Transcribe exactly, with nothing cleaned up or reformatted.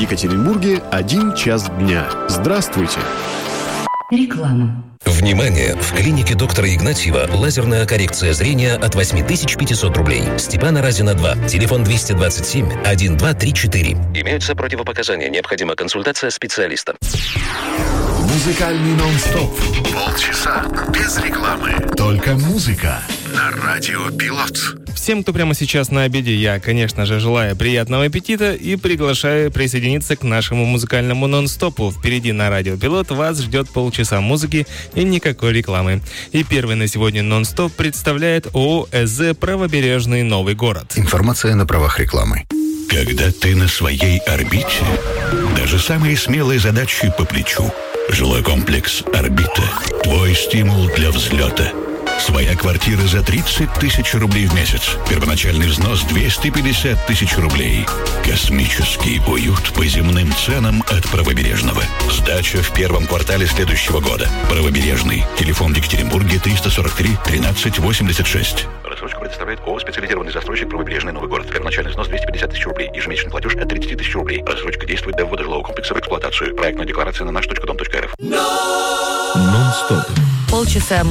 Екатеринбурге один час дня. Здравствуйте. Реклама. Внимание! В клинике доктора Игнатьева лазерная коррекция зрения от восемь тысяч пятьсот рублей. Степана Разина два. Телефон двести двадцать семь один два три четыре. Имеются противопоказания. Необходима консультация специалиста. Музыкальный нон-стоп. Полчаса без рекламы. Только музыка. На радио Пилот. Всем, кто прямо сейчас на обеде, я, конечно же, желаю приятного аппетита и приглашаю присоединиться к нашему музыкальному нон-стопу. Впереди на радио Пилот вас ждет полчаса музыки и никакой рекламы. И первый на сегодня нон-стоп представляет ООО «ЭЗ Правобережный Новый город». Информация на правах рекламы. Когда ты на своей орбите, даже самые смелые задачи по плечу. Жилой комплекс «Орбита» – твой стимул для взлета. Своя квартира за тридцать тысяч рублей в месяц. Первоначальный взнос двести пятьдесят тысяч рублей. Космический уют по земным ценам от Правобережного. Сдача в первом квартале следующего года. Правобережный. Телефон в Екатеринбурге триста сорок три тринадцать восемьдесят шесть. Рассрочку предоставляет ООО «Специализированный застройщик Правобережный Новый город». Первоначальный взнос двести пятьдесят тысяч рублей. Ежемесячный платеж от тридцать тысяч рублей. Рассрочка действует до ввода жилого комплекса в эксплуатацию. Проектная декларация на наш точка дом точка р ф. Нон-стоп. Полчаса